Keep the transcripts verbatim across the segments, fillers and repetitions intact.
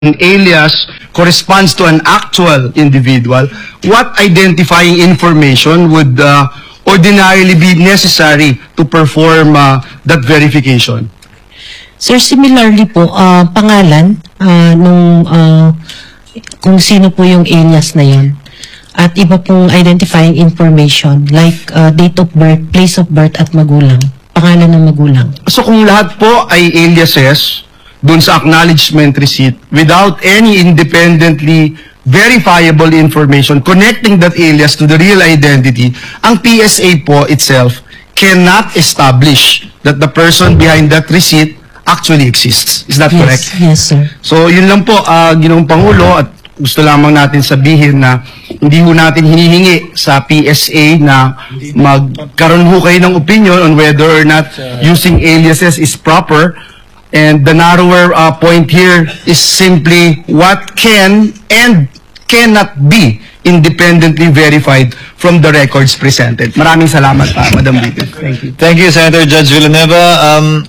an alias corresponds to an actual individual, what identifying information would uh, ordinarily be necessary to perform uh, that verification? Sir, similarly po, uh, pangalan uh, nung uh, kung sino po yung alias na yun. At iba pong identifying information like uh, date of birth, place of birth at magulang. Pangalan ng magulang. So kung lahat po ay aliases dun sa acknowledgement receipt without any independently verifiable information connecting that alias to the real identity, ang P S A po itself cannot establish that the person behind that receipt actually exists. Is that yes, correct? Yes, sir. So, yun lang po, uh, Ginoong Pangulo, at gusto lamang natin sabihin na hindi ho natin hinihingi sa P S A na magkaroon ho kayo ng opinion on whether or not using aliases is proper. And the narrower uh, point here is simply what can and cannot be independently verified from the records presented. Maraming salamat pa, Madam Vice. Thank you. Thank you, Senator Judge Villanueva. Um,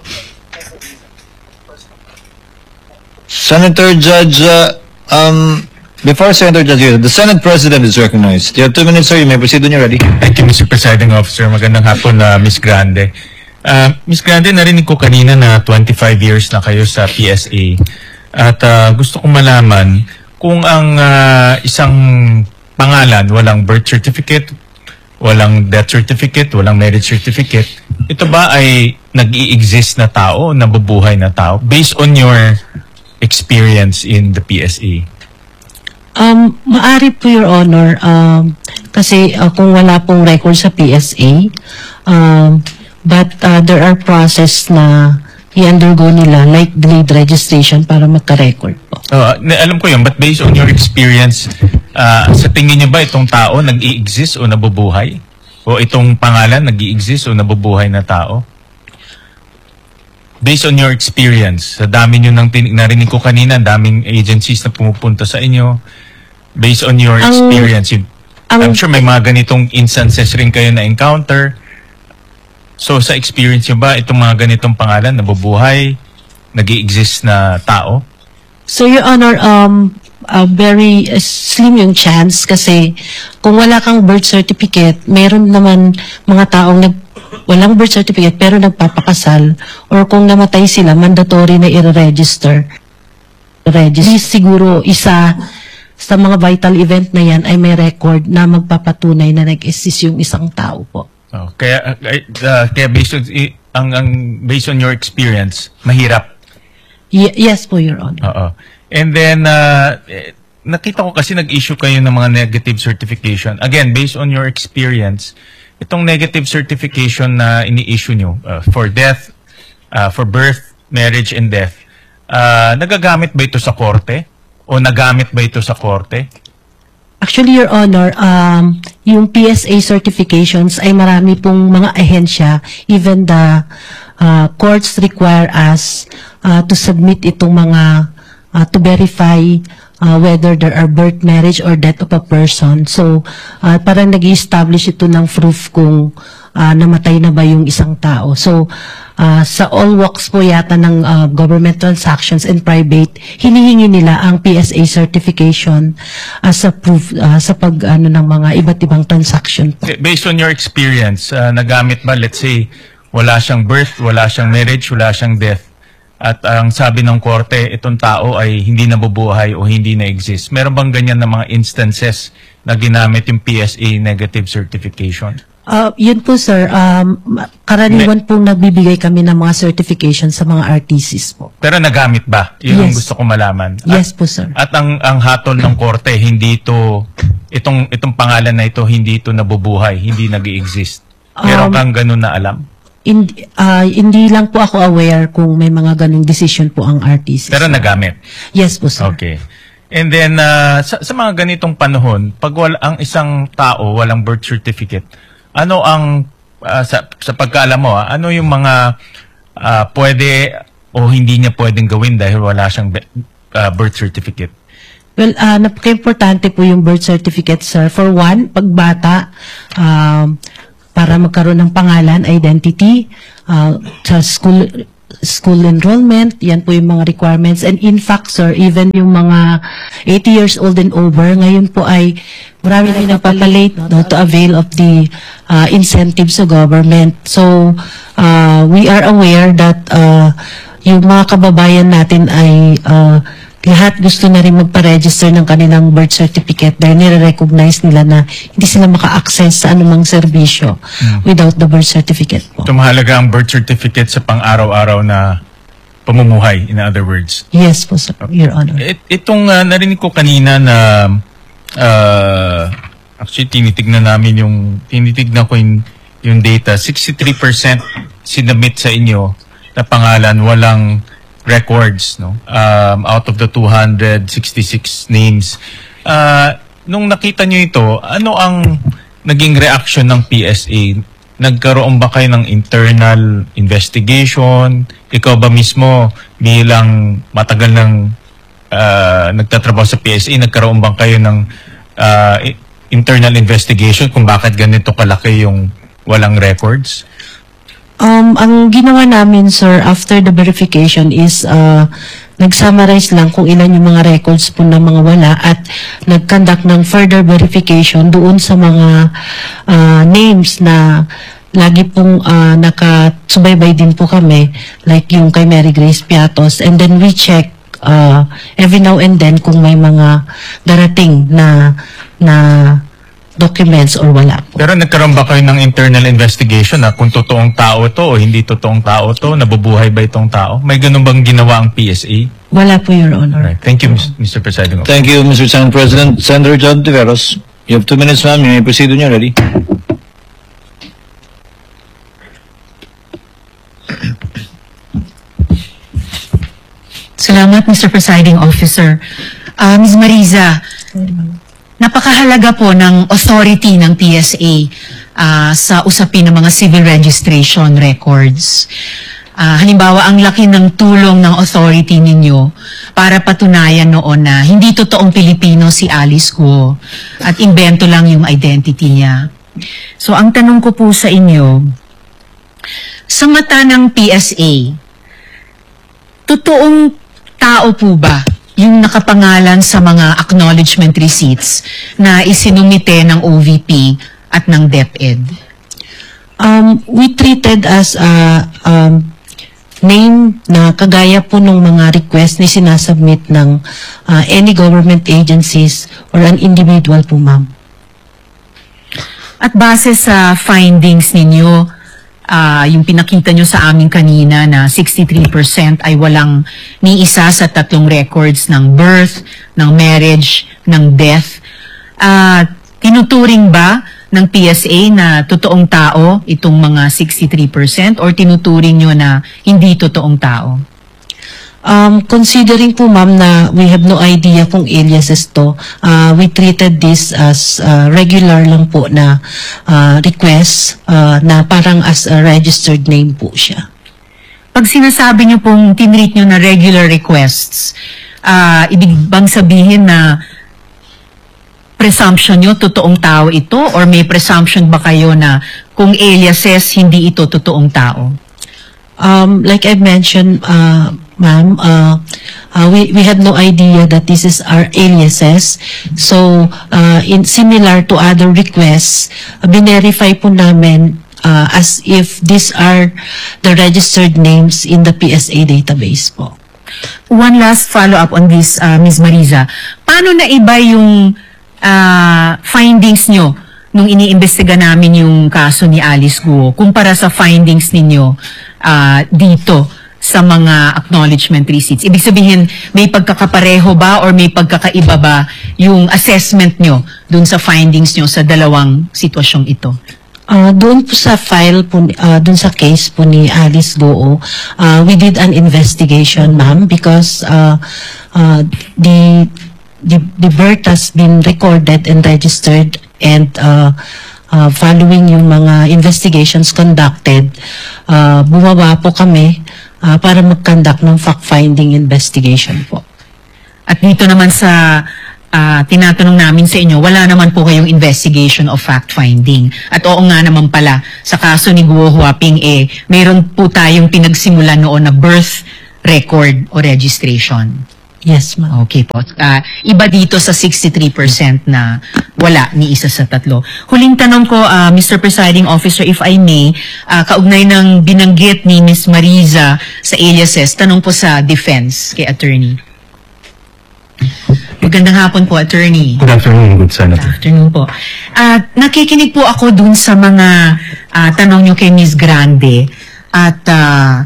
Senator Judge, uh, um, before Senator Judge, the Senate President is recognized. You have two minutes, sir. You may proceed when you're ready. Thank you, Mister Presiding Officer. Magandang hapon, uh, Miz Grande. Uh, Miz Grande, narinig ko kanina na twenty-five years na kayo sa P S A. At uh, gusto kong malaman kung ang uh, isang pangalan, walang birth certificate, walang death certificate, walang marriage certificate, ito ba ay nag-i-exist na tao, nabubuhay na tao, based on your experience in the P S A? Um, maari po, Your Honor, um, kasi uh, kung wala pong record sa P S A, um, but uh, there are process na i-undergo nila like delayed registration para magka-record po. Uh, alam ko yun, but based on your experience, uh, sa tingin niyo ba itong tao nag-i-exist o nabubuhay? O itong pangalan nag-i-exist o nabubuhay na tao? Based on your experience, sa dami nyo nang narinig ko kanina, daming agencies na pumupunta sa inyo. Based on your ang, experience, you, ang, I'm sure may mga ganitong instances rin kayo na encounter. So sa experience nyo ba, itong mga ganitong pangalan, nabubuhay, nag-i-exist na tao? So, Your Honor, um, uh, very uh, slim yung chance kasi kung wala kang birth certificate, meron naman mga taong nag, walang birth certificate pero nagpapakasal, or kung namatay sila, mandatory na i-register. Register. Siguro isa sa mga vital event na yan ay may record na magpapatunay na nag-exist yung isang tao po. Oh, kaya uh, kaya based on ang, ang based on your experience, mahirap. Y yes po, Your Honor. Oo. And then uh, eh, nakita ko kasi nag-issue kayo ng mga negative certification. Again, based on your experience, itong negative certification na ini-issue nyo uh, for death, uh, for birth, marriage, and death, uh, nagagamit ba ito sa korte? O nagamit ba ito sa korte? Actually, Your Honor, um, yung P S A certifications ay marami pong mga ahensya, even the uh, courts require us uh, to submit itong mga, uh, to verify uh, whether there are birth, marriage, or death of a person. So, uh, parang nag-i-establish ito ng proof kung uh, namatay na ba yung isang tao. So, uh, sa all walks po yata ng uh, government transactions and private, hinihingi nila ang P S A certification as a proof uh, sa pag ano ng mga iba't ibang transaction po. Based on your experience, uh, nagamit ba, let's say, wala siyang birth, wala siyang marriage, wala siyang death, at ang sabi ng korte, itong tao ay hindi nabubuhay o hindi na-exist. Meron bang ganyan na mga instances na ginamit yung P S A negative certification? Uh, yun po, sir. Um, karaniwan pong nagbibigay kami ng mga certification sa mga R T Cs po. Pero nagamit ba? Yun yes. ang gusto ko malaman. Yes at, po, sir. At ang ang hatol ng korte, hindi ito, itong, itong pangalan na ito, hindi ito nabubuhay, hindi nag-i-exist. Meron Um, kang ganun na alam? Hindi, uh, hindi lang po ako aware kung may mga ganung decision po ang R T Cs. Pero nagamit? Yes po, sir. Okay. And then, uh, sa, sa mga ganitong panahon, pag wala, ang isang tao walang birth certificate, ano ang, uh, sa, sa pagkaalam mo, ah, ano yung mga uh, pwede o hindi niya pwedeng gawin dahil wala siyang uh, birth certificate? Well, uh, napaka-importante po yung birth certificate, sir. For one, pagbata, um, para magkaroon ng pangalan, identity, uh, sa school school enrollment, yan po yung mga requirements. And in fact, sir, even yung mga eighty years old and over, ngayon po ay marami na napapalate no, to avail of the uh, incentives sa government. So, uh, we are aware that uh, yung mga kababayan natin ay uh, lahat gusto na rin magpa-register ng kanilang birth certificate dahil nire-recognize nila na hindi sila maka-access sa anumang serbisyo Hmm. without the birth certificate po. Ito mahalaga ang birth certificate sa pang-araw-araw na pamumuhay, in other words. Yes po, sir, Your Honor. It, itong uh, narinig ko kanina na uh, actually tinitignan namin yung tinitignan ko yung, yung data, sixty-three percent sinubmit sa inyo na pangalan walang records, no? Um, out of the two hundred sixty-six names. Uh, nung nakita nyo ito, ano ang naging reaction ng P S A? Nagkaroon ba kayo ng internal investigation? Ikaw ba mismo bilang matagal ng uh, nagtatrabaho sa P S A, nagkaroon ba kayo ng uh, internal investigation kung bakit ganito kalaki yung walang records? Um, ang ginawa namin, sir, after the verification is uh, nag-summarize lang kung ilan yung mga records po na mga wala at nag-conduct ng further verification doon sa mga uh, names na lagi pong uh, nakasubaybay din po kami, like yung kay Mary Grace Piatos, and then we check uh, every now and then kung may mga darating na na documents or wala po. Pero nagkaroon ba kayo ng internal investigation na kung totoong tao to o hindi totoong tao to? Nabubuhay ba itong tao? May ganun bang ginawa ang P S A? Wala po, Your Honor. Alright. Thank you, Mister Presiding Officer. Thank you, Mister Senate President. Senator John Tiveros, you have two minutes, ma'am. You may proceed when you're ready. Salamat, Mister Presiding Officer. Uh, Miz Mariza, napakahalaga po ng authority ng P S A uh, sa usapin ng mga civil registration records. Uh, halimbawa, ang laki ng tulong ng authority ninyo para patunayan noon na hindi totoong Pilipino si Alice Guo at invento lang yung identity niya. So, ang tanong ko po sa inyo, sa mata ng P S A, totoong tao po ba yung nakapangalan sa mga acknowledgement receipts na isinumite ng O V P at ng DepEd? Um, we treated as a um, name na kagaya po ng mga request na sinasubmit ng uh, any government agencies or an individual po, ma'am. At base sa findings ninyo, uh, yung pinakita nyo sa amin kanina na sixty-three percent ay walang ni isa sa tatlong records ng birth, ng marriage, ng death. Uh, tinuturing ba ng P S A na totoong tao itong mga sixty-three percent or tinuturing nyo na hindi totoong tao? Um, considering po, ma'am, na we have no idea kung aliases to, uh, we treated this as uh, regular lang po na uh, request uh, na parang as a registered name po siya. Pag sinasabi nyo pong tinreat nyo na regular requests, uh, ibig bang sabihin na presumption nyo totoong tao ito or may presumption ba kayo na kung aliases hindi ito totoong tao? Um, like I mentioned, uh, ma'am, uh, uh, we, we have no idea that this is our aliases. So, uh, in similar to other requests, uh, binerify po namin uh, as if these are the registered names in the P S A database po. One last follow-up on this, uh, Miz Mariza. Paano na iba yung uh, findings nyo nung iniimbestiga namin yung kaso ni Alice Guo kumpara sa findings ninyo uh, dito sa mga acknowledgement receipts? Ibig sabihin, may pagkakapareho ba or may pagkakaiba ba yung assessment nyo dun sa findings nyo sa dalawang sitwasyong ito? Uh, doon po sa file po, uh, doon sa case po ni Alice Guo, uh, we did an investigation, ma'am, because uh, uh, the, the the birth has been recorded and registered, and uh, uh, following yung mga investigations conducted, uh, bumaba po kami uh, para mag-conduct ng fact-finding investigation po. At dito naman sa ah, tinatanong namin sa inyo, wala naman po kayong investigation of fact-finding. At oo nga naman pala, sa kaso ni Guo Huaping, eh, mayroon po tayong pinagsimulan noon na birth record o registration. Yes, ma'am. Okay po. Ah, iba dito sa sixty-three percent na wala ni isa sa tatlo. Huling tanong ko, ah, Mister Presiding Officer, if I may, ah, kaugnay ng binanggit ni Miz Mariza sa aliases, tanong po sa defense kay attorney. Magandang hapon po, attorney. Good afternoon, good Good Senator. afternoon po. At nakikinig po ako dun sa mga ah, tanong nyo kay Miz Grande. At ah,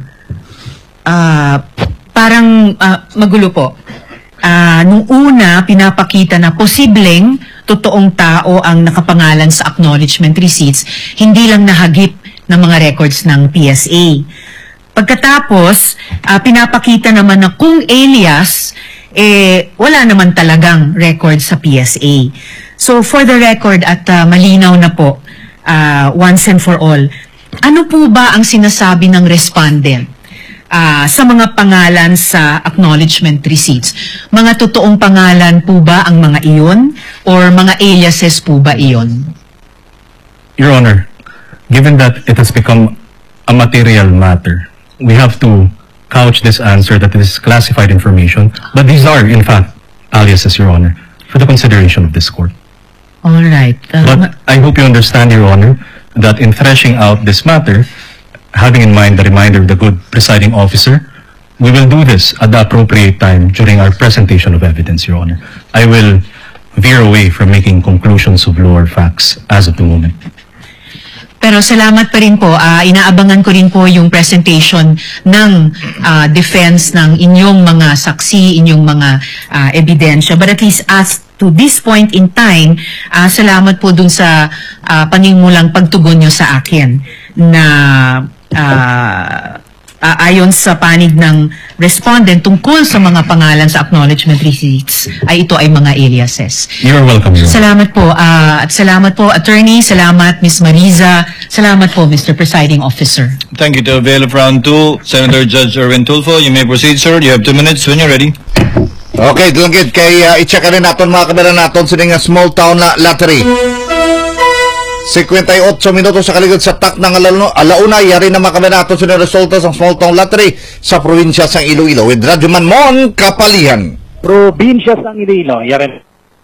ah, parang ah, magulo po. Ah, nung una, pinapakita na posibleng totoong tao ang nakapangalan sa acknowledgement receipts, hindi lang nahagip ng mga records ng P S A. Pagkatapos, ah, pinapakita naman na kung alias, eh, wala naman talagang record sa P S A. So, for the record at ah, malinaw na po, ah, once and for all, ano po ba ang sinasabi ng respondent ah, sa mga pangalan sa acknowledgement receipts? Mga totoong pangalan po ba ang mga iyon? Or mga aliases po ba iyon? Your Honor, given that it has become a material matter, we have to couch this answer that it is classified information, but these are, in fact, aliases, Your Honor, for the consideration of this court. All right. Ah, ma- But I hope you understand, Your Honor, that in threshing out this matter, having in mind the reminder of the good presiding officer, we will do this at the appropriate time during our presentation of evidence, Your Honor. I will veer away from making conclusions of law or facts as of the moment. Pero salamat pa rin po. Ah, inaabangan ko rin po yung presentation ng ah, defense ng inyong mga saksi, inyong mga ah, ebidensya. But at least as to this point in time, ah, salamat po dun sa ah, pangimulang pagtugon nyo sa akin na ah, ah, ayon sa panig ng respondent tungkol sa mga pangalan sa acknowledgement receipts ay ito ay mga aliases. You're welcome, Your Honor. Salamat po. ah, at salamat po, attorney. Salamat, Miz Mariza. Salamat po, Mister Presiding Officer. Thank you. To avail of round two, Senator Judge Erwin Tulfo, you may proceed, sir. You have two minutes when you're ready. Okay, Dilangkid, kay uh, i-check rin natin mga kamera natin sa nga small town na lottery. fifty-eight minutos sa kaligod sa tak ng alano, alauna, yari na mga kamera natin sa resulta sa small town lottery sa probinsya sa Iloilo. With Radyoman Mon Kapalihan. Probinsya sa Iloilo, yari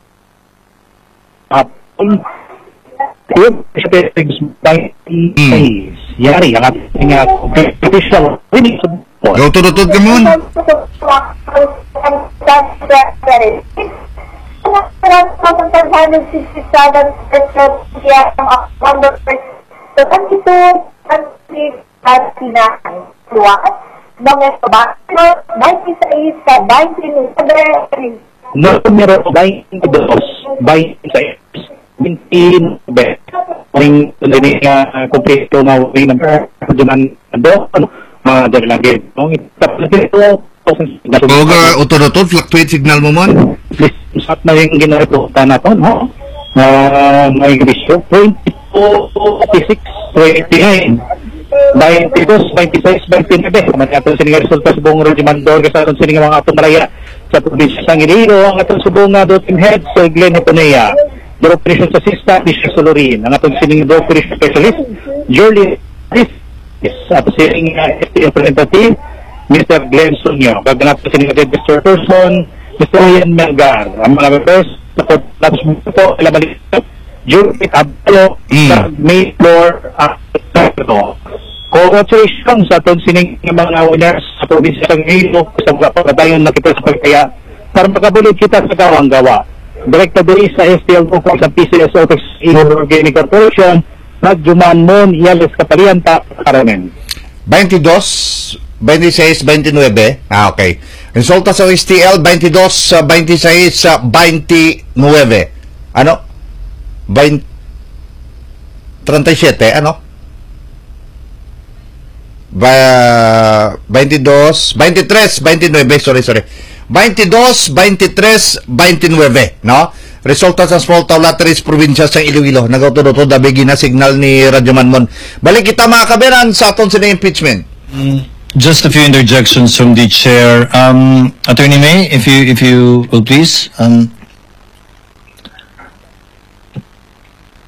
hapon yun sa Tetegs Bays yari ang ating official winning sa buwan. Go tututut ka mon. Numero twenty-dos, twenty-seis, twenty-nine, ring tuloy nga kompleto na wing number duman do ano mga dalagid no tapos dito Boga ututut fluctuate signal mo mon. please sat na yung ginreporta na to no uh, may grisyo twenty-two, twenty-six, twenty-nine, twenty-two, twenty-six, twenty-nine kamay aton sininga resulta sa buong Regimandor kasi aton sininga mga aton malaya sa probinsya sa Iloilo ang aton subong nga doting head sa Glen Hiponea the Operations Assistant ni Solorin ang atong sining Operation Specialist Julie yes at sining uh, S T representative Mister Glenn Sunyo gaganap sa sining Mister Person Mister Ian Melgar ang mga members sa tapos mo po ilabalik Julie Abalo sa main floor at uh, congratulations sa atong sining mga winners sa probinsya sa Iloilo sa mga pagdayon nakita sa pagkaya para makabulit kita sa gawang gawa. Direkta diri sa S T L Bukong sa P C S O Organic Corporation, Radyoman Mon Iales Kapalianta, Karamen. twenty-two, twenty-seis, twenty-nine. Ah, okay. Resulta sa S T L, twenty-two, twenty-seis, twenty-nine. Ano? twenty, thirty-seven, ano? Ba, twenty-two, twenty-tres, twenty-nine, sorry, sorry. twenty-two, twenty-tres, twenty-nine, no? Resulta sa small town lotteries probinsya sa Iloilo. Nagautunod da bigi na signal ni Radyoman Mon. Balik kita mga kaberan sa aton sila impeachment. Mm, just a few interjections from the chair. Um, Attorney May, if you if you will please. Um,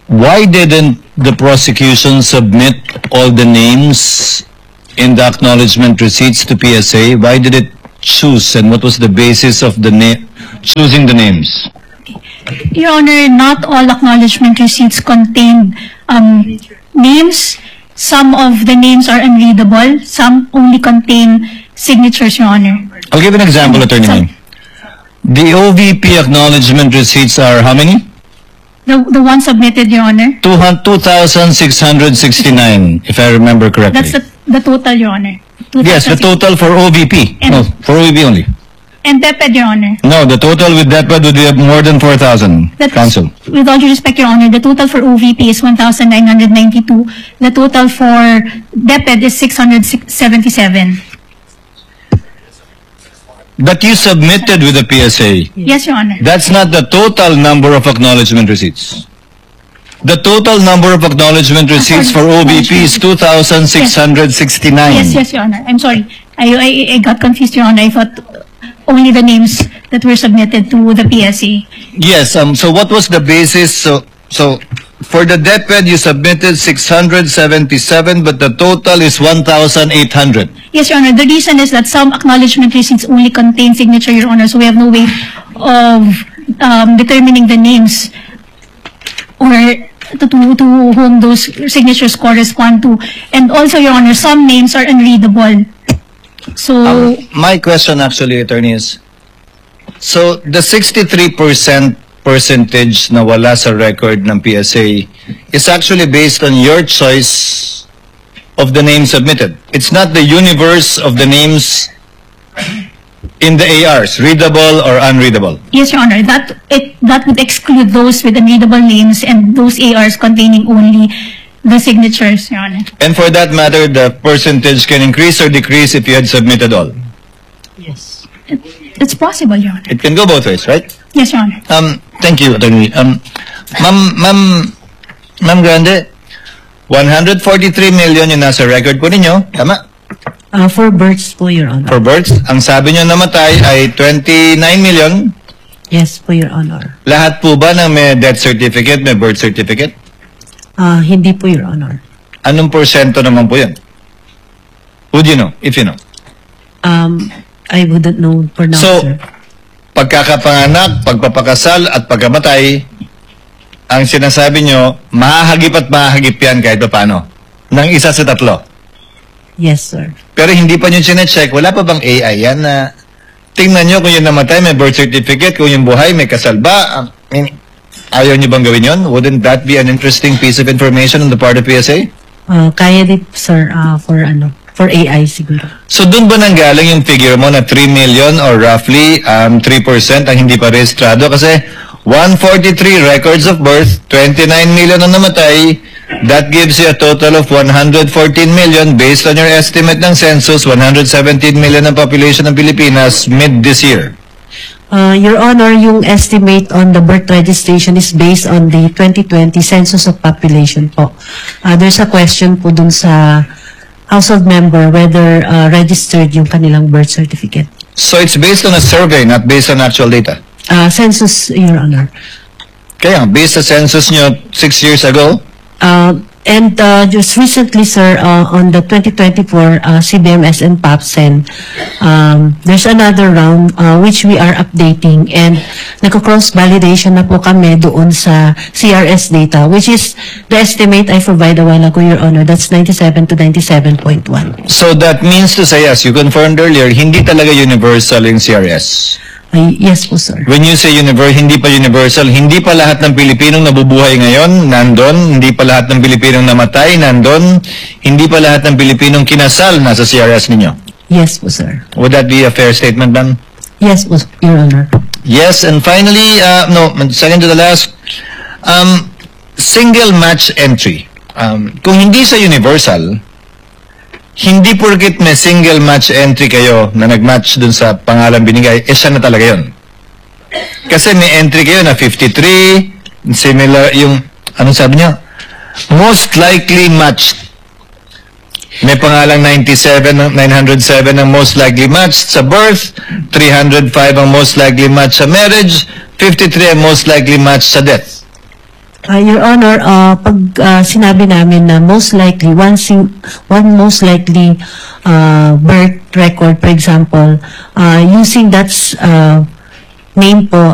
why didn't the prosecution submit all the names in the acknowledgement receipts to P S A? Why did it choose, and what was the basis of the name choosing the names? Your Honor, not all acknowledgement receipts contain um, names. Some of the names are unreadable. Some only contain signatures, Your Honor. I'll give an example, Attorney Some- Ming. The O V P acknowledgement receipts are how many? The, the one submitted, Your Honor. two thousand six hundred sixty-nine, if I remember correctly. That's the, the total, Your Honor. Yes, the total for O V P. And- No, for O V P only. And DepEd, Your Honor. No, the total with DepEd would be more than four thousand, That's- Counsel. With all due respect, Your Honor, the total for O V P is one thousand nine hundred ninety-two. The total for DepEd is six hundred seventy-seven. That you submitted with the P S A. Yes, Your Honor. That's not the total number of acknowledgement receipts. The total number of acknowledgement receipts for O V P is two thousand six hundred sixty-nine. Yes, yes, Your Honor. I'm sorry. I, I, I got confused, Your Honor. I thought only the names that were submitted to the P S A. Yes, um, so what was the basis? So, so for the DepEd, you submitted six hundred seventy-seven, but the total is one thousand eight hundred. Yes, Your Honor. The reason is that some acknowledgement receipts only contain signature, Your Honor, so we have no way of um, determining the names or to, to, to whom those signatures correspond to. And also, Your Honor, some names are unreadable. So, Um, my question actually, Attorney, is, so the sixty-three percent percentage na wala sa record ng P S A is actually based on your choice of the names submitted. It's not the universe of the names in the A Rs, readable or unreadable. yes, Your Honor, that it that would exclude those with unreadable names and those A Rs containing only the signatures, Your Honor. And for that matter, the percentage can increase or decrease if you had submitted all. Yes. It's possible, Your Honor. It can go both ways, right? Yes, Your Honor. Um, thank you, Attorney. Um, Ma'am, Ma'am, Ma'am Grande, one hundred forty-three million yung nasa record po ninyo, tama? Uh, for births po, Your Honor. For births, ang sabi nyo namatay ay twenty-nine million. Yes po, Your Honor. Lahat po ba ng may death certificate, may birth certificate? Uh, hindi po, Your Honor. Anong porsyento naman po yun? Would you know, if you know? Um, I wouldn't know for now, So, sir. pagkakapanganak, pagpapakasal at pagkamatay, ang sinasabi nyo, mahahagip at mahahagip yan kahit pa paano. Nang isa sa tatlo. Yes, sir. Pero hindi pa nyo sinecheck, wala pa bang A I yan na tingnan nyo kung yung namatay may birth certificate, kung yung buhay may kasal ba? I mean, ayaw nyo bang gawin yun? Wouldn't that be an interesting piece of information on the part of P S A? Uh, kaya din, sir, uh, for ano, for A I siguro. So doon ba nanggaling yung figure mo na three million or roughly um, three percent ang hindi pa rehistrado? Kasi one forty-three records of birth, twenty-nine million ang namatay, that gives you a total of one hundred fourteen million based on your estimate ng census, one hundred seventeen million ang population ng Pilipinas mid this year. Uh, Your Honor, yung estimate on the birth registration is based on the twenty twenty Census of Population po. Uh, there's a question po dun sa household member whether uh, registered yung kanilang birth certificate. So it's based on a survey, not based on actual data. Uh, census, Your Honor. Kaya based sa census nyo six years ago, Uh, and uh, just recently, sir, uh, on the twenty twenty-four uh, C B M S and PAPSEN, um, there's another round uh, which we are updating and nagko-cross validation na po kami doon sa C R S data, which is the estimate I provide a while ago, Your Honor. That's ninety-seven to ninety-seven point one. so that means to say, as you confirmed earlier, hindi talaga universal yung C R S. Ay, yes po, sir. When you say universal, hindi pa universal, hindi pa lahat ng Pilipinong nabubuhay ngayon, nandun, hindi pa lahat ng Pilipinong namatay, nandun, hindi pa lahat ng Pilipinong kinasal nasa C R S ninyo. Yes po, sir. Would that be a fair statement, ma'am? Yes po, Your Honor. Yes, and finally, uh, no, second to the last, um, single match entry. Um, kung hindi sa universal, hindi porkit may single match entry kayo na nag-match dun sa pangalan binigay, eh siya na talaga yun. Kasi may entry kayo na fifty-three, similar, yung, anong sabi niyo? Most likely matched. May pangalang ninety-seven, nine hundred seven ang most likely matched sa birth, three hundred five ang most likely matched sa marriage, fifty-three ang most likely matched sa death. Uh, Your Honor, uh, pag uh, sinabi namin na most likely, one, sing, one most likely uh, birth record, for example, uh, using that uh, name po